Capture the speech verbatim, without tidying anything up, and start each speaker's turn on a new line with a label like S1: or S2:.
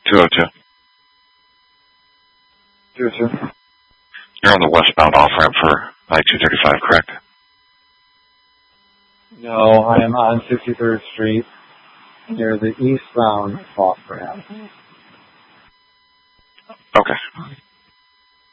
S1: two oh two.
S2: two oh two.
S1: You're on the westbound off-ramp for I two thirty-five, correct?
S2: No, I am on sixty-third Street near the eastbound off-ramp.
S1: Okay.